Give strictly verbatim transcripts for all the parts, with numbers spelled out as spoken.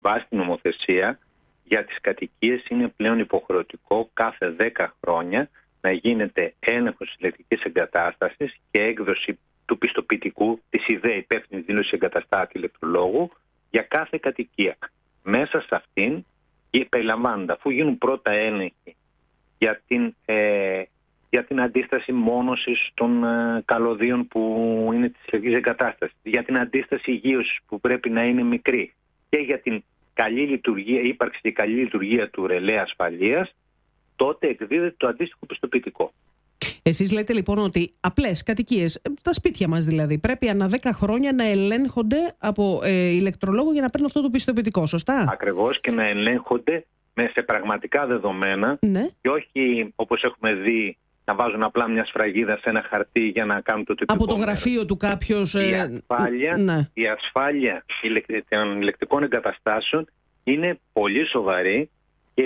βάσει την νομοθεσία, για τις κατοικίες είναι πλέον υποχρεωτικό κάθε δέκα χρόνια να γίνεται έλεγχος της ηλεκτρικής εγκατάστασης και έκδοση του πιστοποιητικού της ΙΔΕ, υπεύθυνη δήλωση εγκαταστάτη ηλεκτρολόγου, για κάθε κατοικία. Μέσα σε αυτήν περιλαμβάνονται, αφού γίνουν πρώτα έλεγχοι για την, ε, για την αντίσταση μόνωσης των ε, καλωδίων που είναι της ηλεκτρικής εγκατάστασης, για την αντίσταση υγείωσης που πρέπει να είναι μικρή και για την καλή λειτουργία, ύπαρξη και καλή λειτουργία του ρελέ ασφαλείας, τότε εκδίδεται το αντίστοιχο πιστοποιητικό. Εσείς λέτε λοιπόν ότι απλές κατοικίες, τα σπίτια μας δηλαδή, πρέπει ανά δέκα χρόνια να ελέγχονται από ε, ηλεκτρολόγο για να παίρνουν αυτό το πιστοποιητικό, σωστά? Ακριβώς, και να ελέγχονται με σε πραγματικά δεδομένα, ναι, και όχι όπως έχουμε δει να βάζουν απλά μια σφραγίδα σε ένα χαρτί για να κάνουν το τυπικό. Από το γραφείο μέρος του κάποιος. Η ασφάλεια, ναι. η ασφάλεια των ηλεκτρικών εγκαταστάσεων είναι πολύ σοβαρή και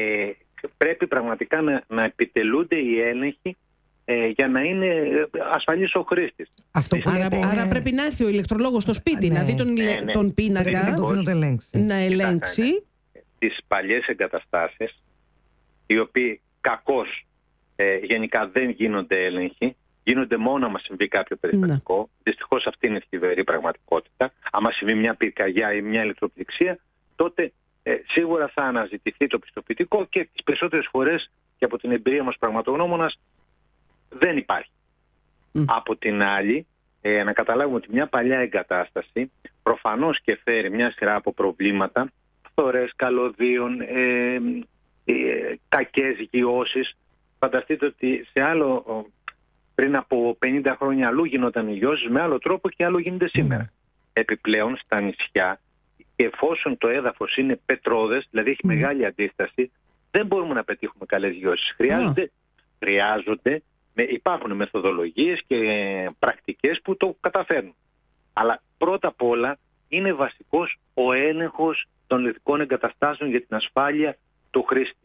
πρέπει πραγματικά να, να επιτελούνται οι έλεγχοι ε, για να είναι ασφαλής ο χρήστης. Αυτό που άρα, είναι... άρα πρέπει να έρθει ο ηλεκτρολόγος στο σπίτι, ναι, να δει τον, ναι, ναι, τον πίνακα, να ελέγξει τις παλιές εγκαταστάσεις, οι οποίοι κακώς ε, γενικά δεν γίνονται έλεγχοι, γίνονται μόνο άμα συμβεί κάποιο περιστατικό. Ναι. Δυστυχώς αυτή είναι η θλιβερή πραγματικότητα. Άμα συμβεί μια πυρκαγιά ή μια ηλεκτροπληξία, τότε ε, σίγουρα θα αναζητηθεί το πιστοποιητικό και τις περισσότερες φορές, και από την εμπειρία μας πραγματογνώμονας, δεν υπάρχει. Mm. Από την άλλη, ε, να καταλάβουμε ότι μια παλιά εγκατάσταση προφανώς και φέρει μια σειρά από προβλήματα, φθορές καλωδίων, ε, ε, κακές γιώσεις. Φανταστείτε ότι σε άλλο, πριν από πενήντα χρόνια αλλού γινόταν οι γιώσεις με άλλο τρόπο και άλλο γίνεται σήμερα. Mm. Επιπλέον στα νησιά, εφόσον το έδαφος είναι πετρώδες, δηλαδή έχει mm. μεγάλη αντίσταση, δεν μπορούμε να πετύχουμε καλές γιώσεις. Χρειάζονται, mm. χρειάζονται υπάρχουν μεθοδολογίες και πρακτικές που το καταφέρνουν. Αλλά πρώτα απ' όλα είναι βασικός ο έλεγχος των ηλεκτρικών εγκαταστάσεων για την ασφάλεια του χρήστη.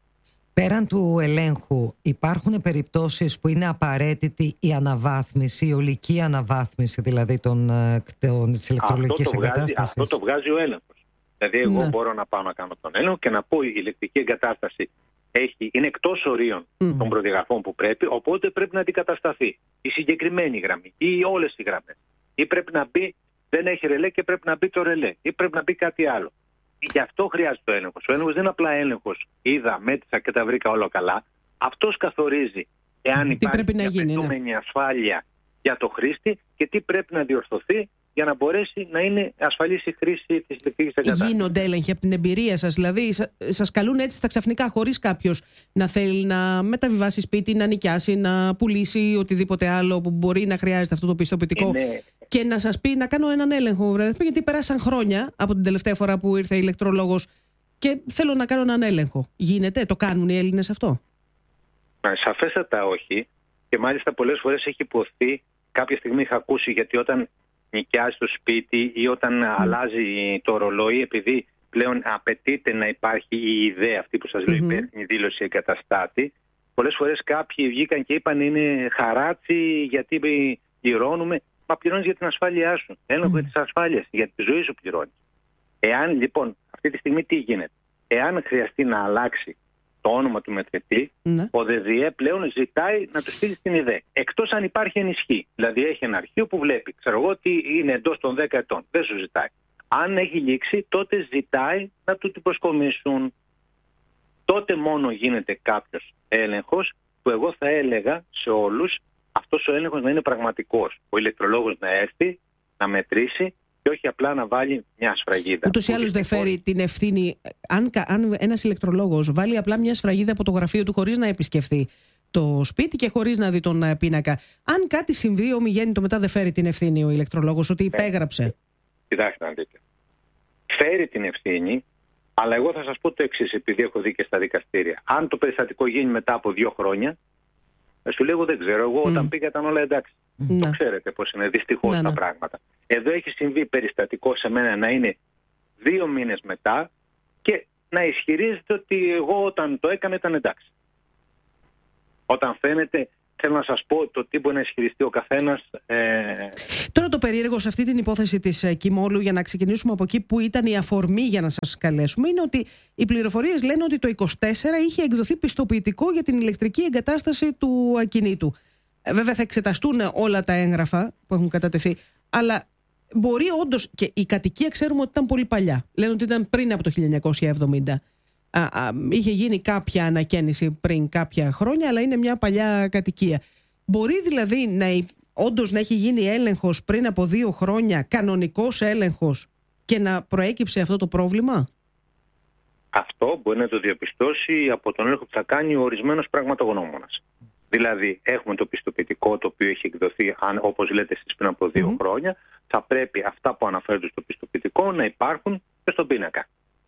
Πέραν του ελέγχου, υπάρχουν περιπτώσεις που είναι απαραίτητη η αναβάθμιση, η ολική αναβάθμιση δηλαδή των, των, της ηλεκτρολογικής εγκατάστασης? Αυτό το βγάζει ο έλεγχος. Δηλαδή εγώ ναι. μπορώ να πάω να κάνω τον έλεγχο και να πω η ηλεκτρική εγκατάσταση έχει, είναι εκτός ορίων mm. των προδιαγραφών που πρέπει, οπότε πρέπει να αντικατασταθεί η συγκεκριμένη γραμμή ή όλες οι γραμμές. Ή πρέπει να μπει, δεν έχει ρελέ και πρέπει να μπει το ρελέ, ή πρέπει να μπει κάτι άλλο. Γι' αυτό χρειάζεται ο έλεγχος. Ο έλεγχος δεν είναι απλά έλεγχος. Είδα, μέτρησα και τα βρήκα όλα καλά. Αυτός καθορίζει εάν τι υπάρχει μια απαιτούμενη ναι. ασφάλεια για το χρήστη και τι πρέπει να διορθωθεί για να μπορέσει να είναι ασφαλής η χρήση της ηλεκτρικής εγκατάστασης. Γίνονται έλεγχοι από την εμπειρία σας? Δηλαδή, σας καλούν έτσι στα ξαφνικά, χωρίς κάποιος να θέλει να μεταβιβάσει σπίτι, να νοικιάσει, να πουλήσει οτιδήποτε άλλο που μπορεί να χρειάζεται αυτό το πιστοποιητικό, είναι... και να σας πει να κάνω έναν έλεγχο? Βρε, γιατί περάσαν χρόνια από την τελευταία φορά που ήρθε ηλεκτρολόγος και θέλω να κάνω έναν έλεγχο. Γίνεται, το κάνουν οι Έλληνες αυτό? Σαφέστατα όχι. Και μάλιστα πολλές φορές έχει υποθεί, κάποια στιγμή είχα ακούσει, γιατί όταν νοικιάζει το σπίτι ή όταν mm. αλλάζει το ρολόι, επειδή πλέον απαιτείται να υπάρχει η ιδέα αυτή που σας λέω, mm-hmm. υπεύθυνη δήλωση εγκαταστάτη, πολλές φορές κάποιοι βγήκαν και είπαν είναι χαράτσι γιατί πληρώνουμε. Μα πληρώνεις για την ασφάλειά σου, έλεγχο mm. της ασφάλειας, για τη ζωή σου πληρώνεις. Εάν λοιπόν αυτή τη στιγμή τι γίνεται, εάν χρειαστεί να αλλάξει το όνομα του μετρητή, ναι. ο ΔΔΕ πλέον ζητάει να του στείλει την ιδέα. Εκτός αν υπάρχει ενισχύ. Δηλαδή έχει ένα αρχείο που βλέπει, ξέρω εγώ, ότι είναι εντός των δέκα ετών. Δεν σου ζητάει. Αν έχει λήξει, τότε ζητάει να του την προσκομίσουν. Τότε μόνο γίνεται κάποιος έλεγχος που εγώ θα έλεγα σε όλους αυτός ο έλεγχος να είναι πραγματικός. Ο ηλεκτρολόγος να έρθει, να μετρήσει και όχι απλά να βάλει μια σφραγίδα. Ούτως ή άλλως δεν φέρει την ευθύνη. Αν, αν ένας ηλεκτρολόγος βάλει απλά μια σφραγίδα από το γραφείο του χωρίς να επισκεφθεί το σπίτι και χωρίς να δει τον πίνακα, αν κάτι συμβεί ομιγέννητο μετά, δεν φέρει την ευθύνη ο ηλεκτρολόγος ότι υπέγραψε? Κοιτάξτε να δείτε. Φέρει την ευθύνη, αλλά εγώ θα σας πω το εξής, επειδή έχω δει και στα δικαστήρια. Αν το περιστατικό γίνει μετά από δύο χρόνια, σου λέγω δεν ξέρω. Εγώ όταν mm. πήγα ήταν όλα εντάξει. Mm. Το ξέρετε πώς είναι δυστυχώς mm. τα πράγματα. Εδώ έχει συμβεί περιστατικό σε μένα να είναι δύο μήνες μετά και να ισχυρίζεται ότι εγώ όταν το έκανα ήταν εντάξει. Όταν φαίνεται, θέλω να σας πω το τι μπορεί να ισχυριστεί ο καθένας. Ε, Τώρα το περίεργο σε αυτή την υπόθεση της Κιμόλου, για να ξεκινήσουμε από εκεί που ήταν η αφορμή για να σας καλέσουμε, είναι ότι οι πληροφορίες λένε ότι το είκοσι τέσσερα είχε εκδοθεί πιστοποιητικό για την ηλεκτρική εγκατάσταση του ακινήτου. Βέβαια θα εξεταστούν όλα τα έγγραφα που έχουν κατατεθεί, αλλά μπορεί όντως, και η κατοικία ξέρουμε ότι ήταν πολύ παλιά. Λένε ότι ήταν πριν από το χίλια εννιακόσια εβδομήντα. Α, α, είχε γίνει κάποια ανακαίνιση πριν κάποια χρόνια, αλλά είναι μια παλιά κατοικία. Μπορεί δηλαδή να, όντως να έχει γίνει έλεγχος πριν από δύο χρόνια, κανονικός έλεγχος, και να προέκυψε αυτό το πρόβλημα? Αυτό μπορεί να το διαπιστώσει από τον έλεγχο που θα κάνει ο ορισμένος πραγματογνώμονας. Δηλαδή, έχουμε το πιστοποιητικό το οποίο έχει εκδοθεί, αν, όπως λέτε εσείς, πριν από δύο mm-hmm. χρόνια. Θα πρέπει αυτά που αναφέρονται στο πιστοποιητικό να υπάρχουν και στον πίνακα.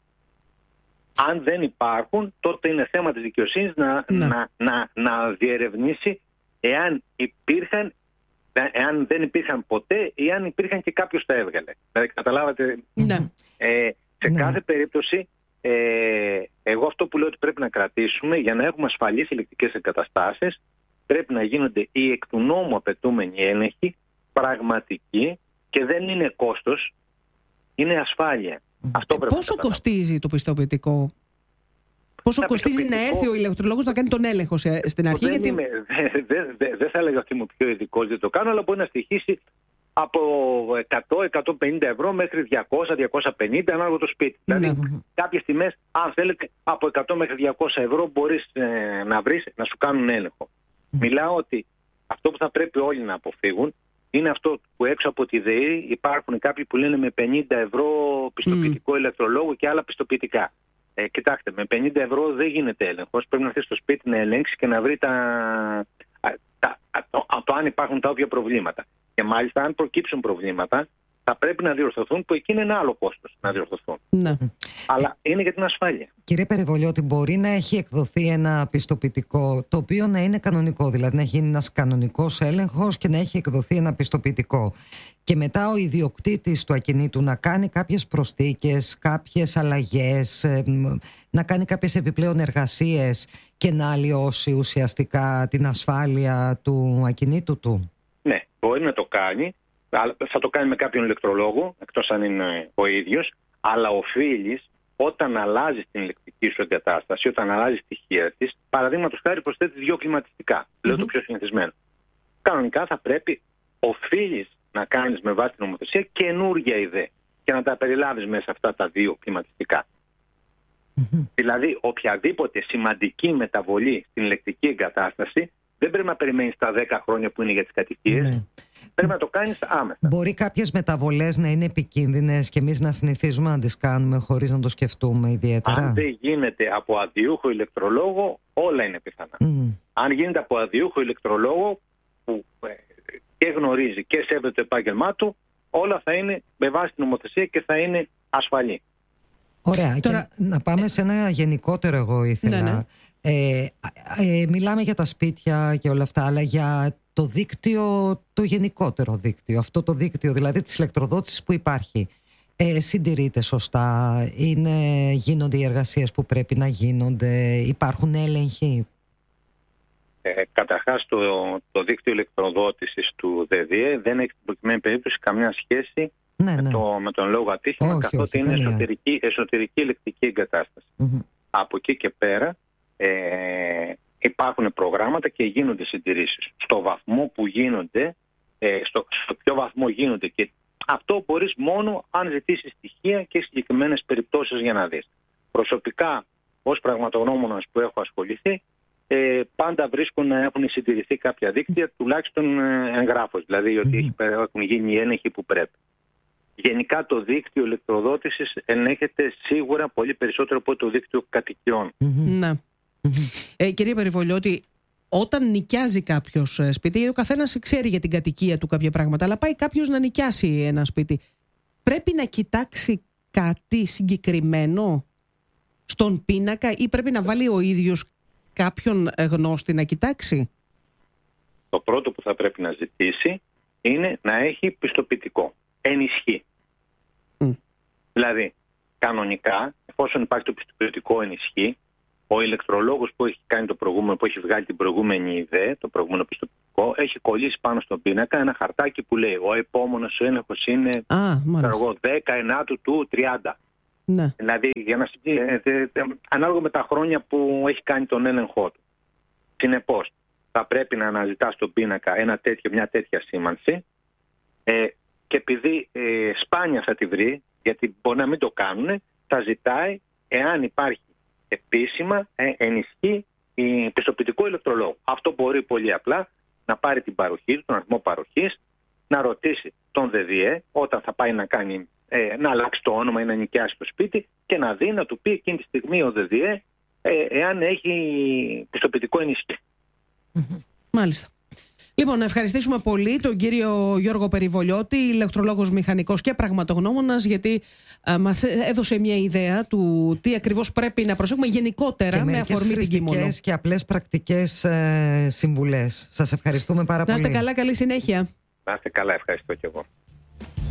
Αν δεν υπάρχουν, τότε είναι θέμα της δικαιοσύνης να, ναι. να, να, να διερευνήσει εάν υπήρχαν, εάν δεν υπήρχαν ποτέ ή αν υπήρχαν και κάποιος τα έβγαλε. Δηλαδή, καταλάβατε, ναι. ε, σε ναι. κάθε περίπτωση, ε, εγώ αυτό που λέω ότι πρέπει να κρατήσουμε για να έχουμε ασφαλείς ηλεκτρικές εγκαταστάσεις, πρέπει να γίνονται οι εκ του νόμου απαιτούμενοι έλεγχοι, πραγματικοί, και δεν είναι κόστος, είναι ασφάλεια. Αυτό πρέπει Πόσο κοστίζει το πιστοποιητικό? Πόσο τα κοστίζει να έρθει ο ηλεκτρολόγος να κάνει τον έλεγχο στην αρχή? Δεν γιατί... δε, δε, δε θα έλεγα ότι είμαι πιο ειδικός, δεν το κάνω, αλλά μπορεί να στοιχήσει από εκατό με εκατόν πενήντα ευρώ μέχρι διακόσια με διακόσια πενήντα ανάλογα το σπίτι. Ναι. Δηλαδή κάποιες τιμές, αν θέλετε, από εκατό μέχρι διακόσια ευρώ μπορείς ε, να βρεις να σου κάνουν έλεγχο. Mm. Μιλάω ότι αυτό που θα πρέπει όλοι να αποφύγουν είναι αυτό που έξω από τη ΔΕΗ υπάρχουν κάποιοι που λένε με πενήντα ευρώ πιστοποιητικό mm. ηλεκτρολόγου και άλλα πιστοποιητικά. Ε, κοιτάξτε, με πενήντα ευρώ δεν γίνεται έλεγχος. Πρέπει να έρθει στο σπίτι να ελέγξει και να βρει τα, τα, το, το αν υπάρχουν τα όποια προβλήματα. Και μάλιστα, αν προκύψουν προβλήματα, θα πρέπει να διορθωθούν, που εκεί είναι ένα άλλο κόστος να διορθωθούν. Ναι. Αλλά είναι για την ασφάλεια. Κύριε Περιβολιώτη, μπορεί να έχει εκδοθεί ένα πιστοποιητικό το οποίο να είναι κανονικό, δηλαδή να έχει γίνει ένας κανονικός έλεγχος και να έχει εκδοθεί ένα πιστοποιητικό. Και μετά ο ιδιοκτήτης του ακινήτου να κάνει κάποιες προσθήκες, κάποιες αλλαγές, να κάνει κάποιες επιπλέον εργασίες και να αλλοιώσει ουσιαστικά την ασφάλεια του ακινήτου του. Ναι, μπορεί να το κάνει. Θα το κάνει με κάποιον ηλεκτρολόγο, εκτός αν είναι ο ίδιος, αλλά οφείλεις όταν αλλάζει την ηλεκτρική σου εγκατάσταση, όταν αλλάζει στοιχεία της, παραδείγματος χάρη προσθέτει δύο κλιματιστικά. Mm-hmm. Λέω το πιο συνηθισμένο. Κανονικά θα πρέπει, οφείλεις να κάνεις με βάση την νομοθεσία καινούργια ιδέα και να τα περιλάβεις μέσα αυτά τα δύο κλιματιστικά. Mm-hmm. Δηλαδή, οποιαδήποτε σημαντική μεταβολή στην ηλεκτρική εγκατάσταση δεν πρέπει να περιμένεις τα δέκα χρόνια που είναι για τις κατοικίες. Ναι. Πρέπει να το κάνεις άμεσα. Μπορεί κάποιες μεταβολές να είναι επικίνδυνες και εμείς να συνηθίζουμε να τις κάνουμε χωρίς να το σκεφτούμε ιδιαίτερα. Αν δεν γίνεται από αδειούχο ηλεκτρολόγο, όλα είναι πιθανά. Mm. Αν γίνεται από αδειούχο ηλεκτρολόγο που και γνωρίζει και σέβεται το επάγγελμά του, όλα θα είναι με βάση την νομοθεσία και θα είναι ασφαλή. Ωραία. Τώρα... Και να πάμε σε ένα γενικότερο, εγώ ήθελα. Ναι, ναι. Ε, ε, μιλάμε για τα σπίτια και όλα αυτά, αλλά για το δίκτυο, το γενικότερο δίκτυο, αυτό το δίκτυο δηλαδή της ηλεκτροδότησης που υπάρχει, ε, συντηρείται σωστά, είναι, γίνονται οι εργασίες που πρέπει να γίνονται, υπάρχουν έλεγχοι? Ε, καταρχάς το, το δίκτυο ηλεκτροδότησης του ΔΕΔΙΕ δεν έχει στην προκειμένη περίπτωση καμιά σχέση ναι, ναι. Με, το, με τον λόγο ατύχημα, καθότι είναι εσωτερική, εσωτερική ηλεκτρική εγκατάσταση. Mm-hmm. Από εκεί και πέρα Ε, υπάρχουν προγράμματα και γίνονται συντηρήσεις. Στο βαθμό που γίνονται, ε, στο, στο ποιο βαθμό γίνονται, και αυτό μπορείς μόνο αν ζητήσεις στοιχεία και συγκεκριμένες περιπτώσεις για να δεις. Προσωπικά, ως πραγματογνώμονας που έχω ασχοληθεί, ε, πάντα βρίσκω να έχουν συντηρηθεί κάποια δίκτυα, τουλάχιστον ε, εγγράφος, δηλαδή ότι mm-hmm. έχουν γίνει οι έλεγχοι που πρέπει. Γενικά το δίκτυο ηλεκτροδότησης ελέγχεται σίγουρα πολύ περισσότερο από το δίκτυο κατοικιών. Mm-hmm. Ναι. Mm-hmm. Ε, κύριε Περιβολιώτη, όταν νοικιάζει κάποιος σπίτι, ο καθένας ξέρει για την κατοικία του κάποια πράγματα, αλλά πάει κάποιος να νοικιάσει ένα σπίτι, πρέπει να κοιτάξει κάτι συγκεκριμένο στον πίνακα ή πρέπει να βάλει ο ίδιος κάποιον γνώστη να κοιτάξει? Το πρώτο που θα πρέπει να ζητήσει είναι να έχει πιστοποιητικό, ενισχύ. Mm. Δηλαδή, κανονικά, εφόσον υπάρχει το πιστοποιητικό ενισχύ, ο ηλεκτρολόγος που έχει κάνει το προηγούμενο, που έχει βγάλει την προηγούμενη ιδέα, το προηγούμενο πιστοποιητικό, έχει κολλήσει πάνω στον πίνακα ένα χαρτάκι που λέει ο επόμενος έλεγχος είναι Α, δέκα ενάτου του τριάντα. Ναι. Δηλαδή, για να, ε, ε, ε, ανάλογα με τα χρόνια που έχει κάνει τον έλεγχό του. Συνεπώς, θα πρέπει να αναζητά στον πίνακα ένα τέτοιο, μια τέτοια σήμανση ε, και επειδή ε, σπάνια θα τη βρει, γιατί μπορεί να μην το κάνουν, θα ζητάει εάν υπάρχει επίσημα ε, ενισχύ η πιστοποιητικό ηλεκτρολόγου. Αυτό μπορεί πολύ απλά να πάρει την παροχή του, τον αριθμό παροχής, να ρωτήσει τον ΔΔΕ όταν θα πάει να κάνει ε, να αλλάξει το όνομα ή να νοικιάσει το σπίτι και να δει, να του πει εκείνη τη στιγμή ο ΔΔΕ ε, εάν έχει πιστοποιητικό ενισχύ. Μάλιστα. Λοιπόν, να ευχαριστήσουμε πολύ τον κύριο Γιώργο Περιβολιώτη, ηλεκτρολόγος μηχανικός και πραγματογνώμονας, γιατί α, μας έδωσε μια ιδέα του τι ακριβώς πρέπει να προσέχουμε γενικότερα και με αφορμή την Κίμωνο. Και απλές πρακτικές ε, συμβουλές. Σας ευχαριστούμε πάρα πολύ. Να είστε καλά, καλή συνέχεια. Να είστε καλά, ευχαριστώ και εγώ.